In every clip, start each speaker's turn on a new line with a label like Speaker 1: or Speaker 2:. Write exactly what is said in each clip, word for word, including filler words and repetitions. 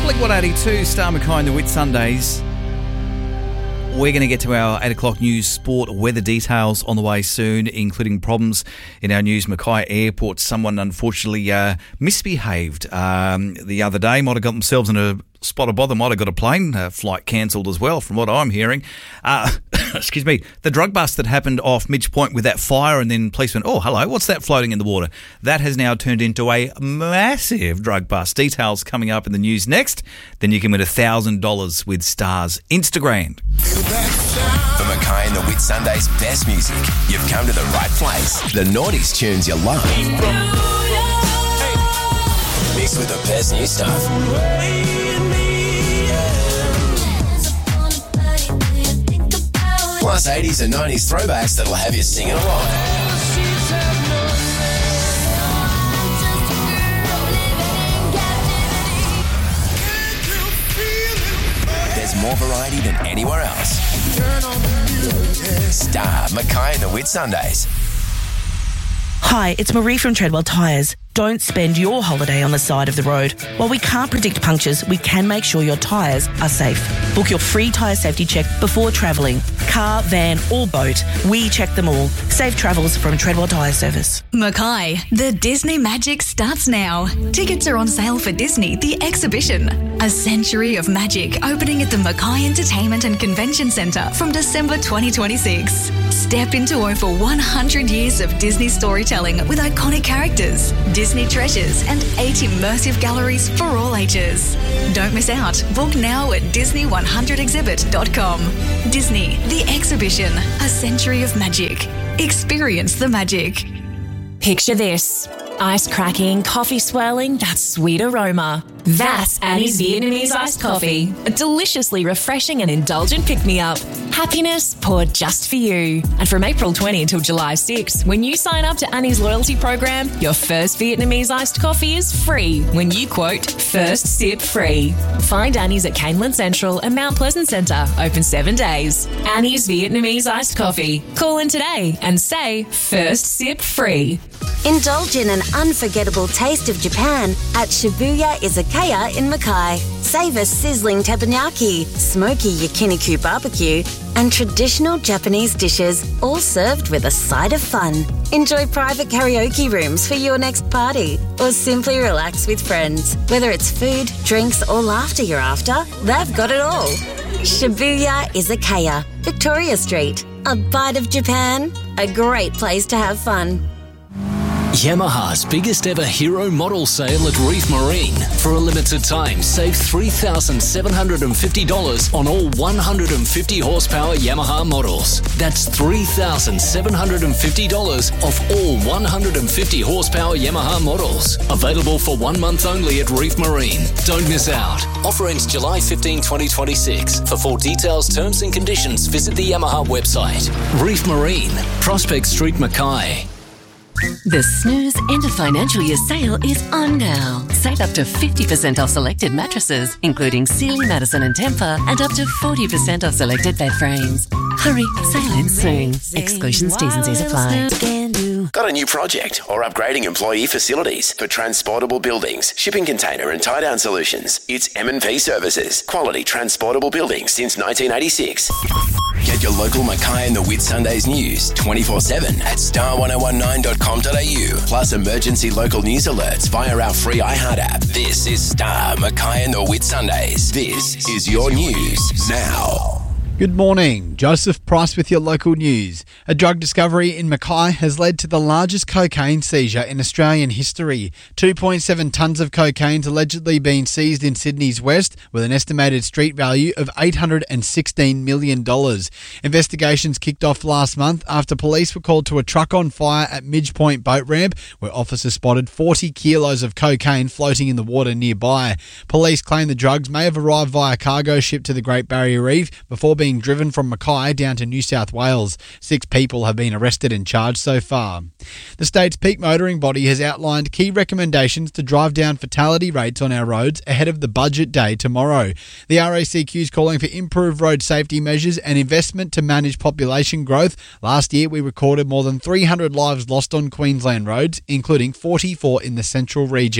Speaker 1: Blink one eighty-two, Star Mackay and the Whit Sundays. We're going to get to our eight o'clock news, sport, weather details on the way soon, including problems in our news. Mackay Airport, someone unfortunately uh, misbehaved um, the other day, might have got themselves in a spot of bother, might have got a plane uh, flight cancelled as well, from what I'm hearing. Uh, excuse me, the drug bust that happened off Midge Point with that fire, and then police went, oh, hello, what's that floating in the water? That has now turned into a massive drug bust. Details coming up in the news next. Then you can win one thousand dollars with Star's Instagram.
Speaker 2: For Mackay and the Whit Sundays best music, you've come to the right place. The Naughties tunes you love. Mixed with the best new stuff. Plus eighties and nineties throwbacks that'll have you singing along. There's more variety than anywhere else. Star, Mackay and the Whit Sundays.
Speaker 3: Hi, it's Marie from Treadwell Tyres. Don't spend your holiday on the side of the road. While we can't predict punctures, we can make sure your tyres are safe. Book your free tyre safety check before travelling. Car, van or boat, we check them all. Safe travels from Treadwell Tyre Service.
Speaker 4: Mackay, the Disney magic starts now. Tickets are on sale for Disney, the exhibition. A century of magic opening at the Mackay Entertainment and Convention Centre from December twenty twenty-six. Step into over one hundred years of Disney storytelling with iconic characters, Disney treasures and eight immersive galleries for all ages. Don't miss out. Book now at disney one hundred exhibit dot com. Disney, the exhibition, a century of magic. Experience the magic.
Speaker 5: Picture this. Ice cracking, coffee swirling, that sweet aroma. That's Annie's Vietnamese iced coffee. A deliciously refreshing and indulgent pick-me-up. Happiness poured just for you. And from April twentieth until July sixth, when you sign up to Annie's loyalty program, your first Vietnamese iced coffee is free when you quote, first sip free. Find Annie's at Caneland Central and Mount Pleasant Centre, open seven days. Annie's Vietnamese iced coffee. Call in today and say, first sip free.
Speaker 6: Indulge in an unforgettable taste of Japan at Shibuya Izakaya in Mackay. Savour sizzling teppanyaki, smoky yakiniku barbecue, and traditional Japanese dishes, all served with a side of fun. Enjoy private karaoke rooms for your next party, or simply relax with friends. Whether it's food, drinks, or laughter you're after, they've got it all. Shibuya Izakaya, Victoria Street. A bite of Japan, a great place to have fun.
Speaker 7: Yamaha's biggest ever hero model sale at Reef Marine. For a limited time, save three thousand seven hundred fifty dollars on all one hundred fifty horsepower Yamaha models. That's three thousand seven hundred fifty dollars off all one hundred fifty horsepower Yamaha models. Available for one month only at Reef Marine. Don't miss out. Offer ends July fifteenth, twenty twenty-six. For full details, terms and conditions, visit the Yamaha website. Reef Marine, Prospect Street, Mackay.
Speaker 8: The Snooze End of Financial Year sale is on now. Save up to fifty percent off selected mattresses, including Sealy, Madison and Tempur, and up to forty percent off selected bed frames. Hurry, sale ends soon. Exclusions, T's and C's apply.
Speaker 2: Got a new project or upgrading employee facilities for transportable buildings, shipping container and tie-down solutions? It's M and P Services. Quality transportable buildings since nineteen eighty-six. Get your local Mackay and the Whit Sundays news twenty-four seven at star ten nineteen dot com dot a u. Plus emergency local news alerts via our free iHeart app. This is Star, Mackay and the Whit Sundays. This is your news now.
Speaker 9: Good morning. Joseph Price with your local news. A drug discovery in Mackay has led to the largest cocaine seizure in Australian history. two point seven tonnes of cocaine allegedly being seized in Sydney's west with an estimated street value of eight hundred sixteen million dollars. Investigations kicked off last month after police were called to a truck on fire at Midge Point boat ramp where officers spotted forty kilos of cocaine floating in the water nearby. Police claim the drugs may have arrived via cargo ship to the Great Barrier Reef before being driven from Mackay down to New South Wales. Six people have been arrested and charged so far. The state's peak motoring body has outlined key recommendations to drive down fatality rates on our roads ahead of the budget day tomorrow. The R A C Q is calling for improved road safety measures and investment to manage population growth. Last year we recorded more than three hundred lives lost on Queensland roads, including forty-four in the central region.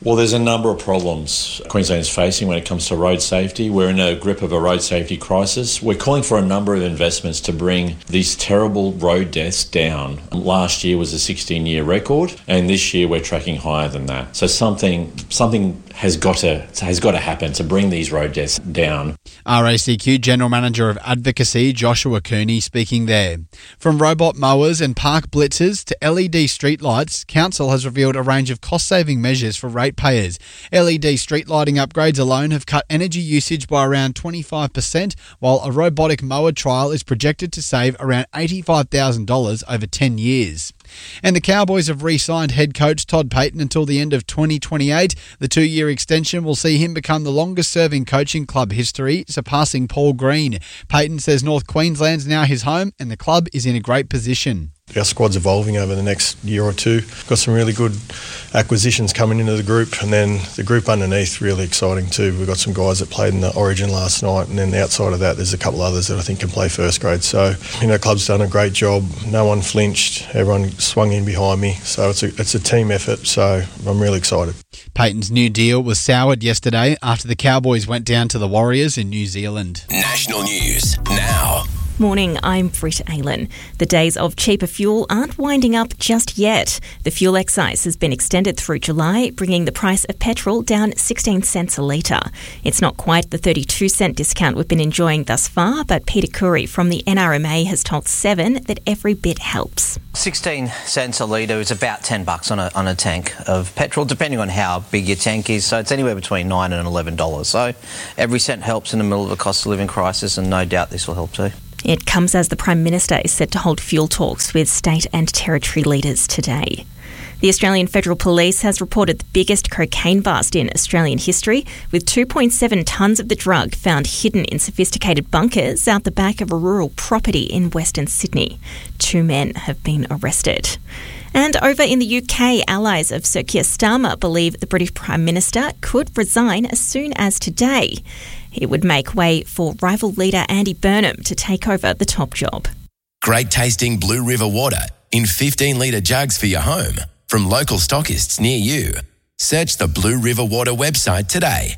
Speaker 10: Well, there's a number of problems Queensland is facing when it comes to road safety. We're in a grip of a road safety crisis. We're calling for a number of investments to bring these terrible road deaths down. Last year was a sixteen-year record, and this year we're tracking higher than that. So something something has got to has got to happen to bring these road deaths down.
Speaker 9: R A C Q General Manager of Advocacy Joshua Cooney speaking there. From robot mowers and park blitzers to L E D streetlights, Council has revealed a range of cost-saving measures for ratepayers. L E D street lighting upgrades alone have cut energy usage by around twenty-five percent, while a robotic mower trial is projected to save around eighty-five thousand dollars over ten years. And the Cowboys have re-signed head coach Todd Payten until the end of twenty twenty-eight. The two-year extension will see him become the longest-serving coach in club history, surpassing Paul Green. Payten says North Queensland's now his home and the club is in a great position.
Speaker 11: Our squad's evolving over the next year or two. Got some really good acquisitions coming into the group, and then the group underneath really exciting too. We've got some guys that played in the Origin last night, and then outside of that there's a couple others that I think can play first grade. So, you know, club's done a great job. No one flinched. Everyone swung in behind me. So it's a, it's a team effort, so I'm really excited.
Speaker 9: Payten's new deal was soured yesterday after the Cowboys went down to the Warriors in New Zealand.
Speaker 2: National news now.
Speaker 12: Morning, I'm Britt Aylan. The days of cheaper fuel aren't winding up just yet. The fuel excise has been extended through July, bringing the price of petrol down sixteen cents a litre. It's not quite the thirty-two cent discount we've been enjoying thus far, but Peter Curry from the N R M A has told Seven that every bit helps.
Speaker 13: sixteen cents a litre is about ten bucks on a on a tank of petrol, depending on how big your tank is. So it's anywhere between nine and eleven dollars. So every cent helps in the middle of a cost of living crisis, and no doubt this will help too.
Speaker 12: It comes as the Prime Minister is set to hold fuel talks with state and territory leaders today. The Australian Federal Police has reported the biggest cocaine bust in Australian history, with two point seven tonnes of the drug found hidden in sophisticated bunkers out the back of a rural property in Western Sydney. Two men have been arrested. And over in the U K, allies of Sir Keir Starmer believe the British Prime Minister could resign as soon as today. It would make way for rival leader Andy Burnham to take over the top job.
Speaker 2: Great tasting Blue River water in fifteen litre jugs for your home from local stockists near you. Search the Blue River Water website today.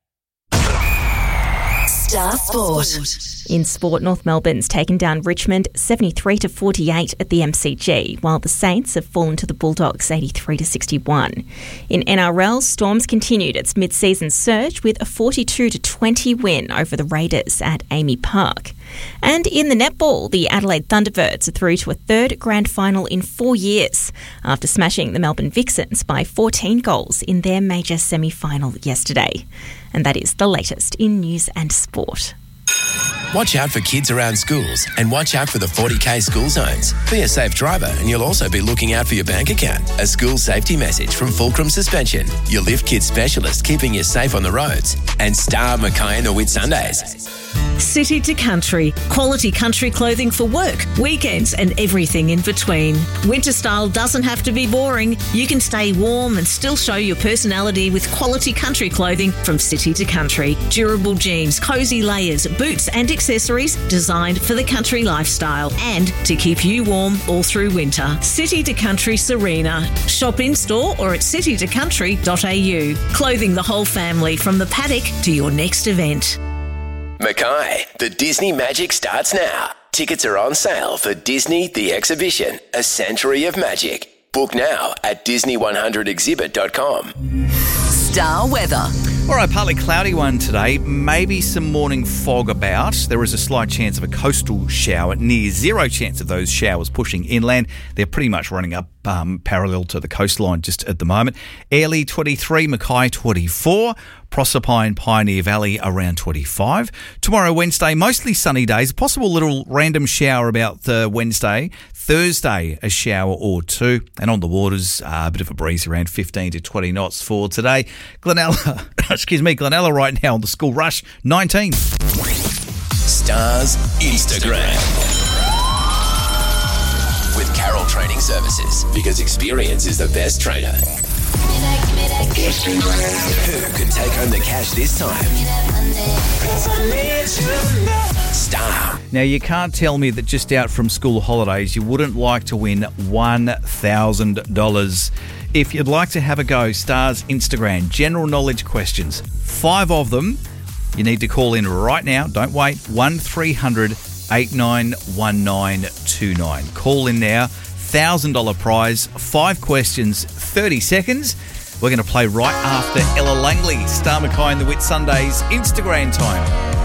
Speaker 12: Star Sport. In sport, North Melbourne's taken down Richmond seventy-three to forty-eight at the M C G, while the Saints have fallen to the Bulldogs eighty-three to sixty-one. In N R L, Storms continued its mid-season surge with a forty-two to twenty win over the Raiders at Amy Park. And in the netball, the Adelaide Thunderbirds are through to a third grand final in four years after smashing the Melbourne Vixens by fourteen goals in their major semi-final yesterday. And that is the latest in news and sport.
Speaker 2: Watch out for kids around schools and watch out for the forty K school zones. Be a safe driver and you'll also be looking out for your bank account. A school safety message from Fulcrum Suspension, your lift kit specialist keeping you safe on the roads. And Star Mackay and the Whitsundays.
Speaker 14: City to Country, quality country clothing for work, weekends and everything in between. Winter style doesn't have to be boring. You can stay warm and still show your personality with quality country clothing from City to Country. Durable jeans, cosy layers, boots and accessories designed for the country lifestyle and to keep you warm all through winter. City to Country Serena. Shop in store or at city to country dot a u. Clothing the whole family from the paddock to your next event.
Speaker 2: Mackay, the Disney Magic starts now. Tickets are on sale for Disney The Exhibition, A Century of Magic. Book now at disney one hundred exhibit dot com.
Speaker 15: Star weather.
Speaker 1: All right, partly cloudy one today. Maybe some morning fog about. There is a slight chance of a coastal shower. Near zero chance of those showers pushing inland. They're pretty much running up um, parallel to the coastline just at the moment. Airlie twenty-three, Mackay twenty-four. Proserpine, Pioneer Valley around twenty-five. Tomorrow, Wednesday, mostly sunny days. Possible little random shower about uh, Wednesday. Thursday, a shower or two. And on the waters, uh, a bit of a breeze around fifteen to twenty knots for today. Glenella, excuse me, Glenella right now on the school rush, nineteen.
Speaker 2: Stars Instagram. With Carroll Training Services, because experience is the best trainer. Who could take home the cash this time? Star.
Speaker 1: Now, you can't tell me that just out from school holidays you wouldn't like to win one thousand dollars If you'd like to have a go, Star's Instagram, general knowledge questions, five of them. You need to call in right now. Don't wait. one three hundred eight nine one nine two nine. Call in now. one thousand dollars prize. Five questions, thirty seconds. We're going to play right after Ella Langley. Star Mackay and the Whit Sundays Instagram time.